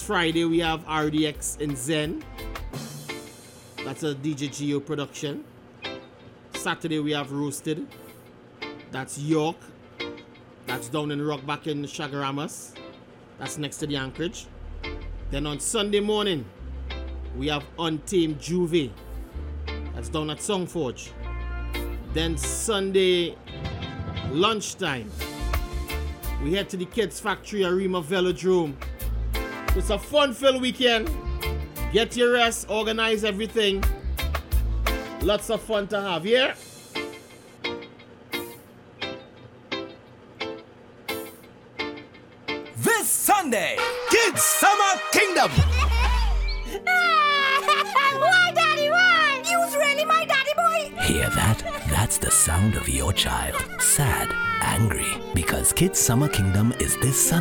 Friday, we have RDX in Zen. That's a DJ Geo production. Saturday, we have Roasted. That's York. That's down in Rockback in Chagaramas. That's next to the Anchorage. Then on Sunday morning, we have Untamed Juve. That's down at Songforge. Then Sunday lunchtime, we head to the Kids Factory Arima Velodrome. It's a fun-filled weekend. Get your rest, organize everything. Lots of fun to have, yeah? This Sunday, Kids Summer Kingdom. Why, Daddy, why? You's really my daddy boy. Hear that? That's the sound of your child. Sad, angry, because Kids Summer Kingdom is this Sunday.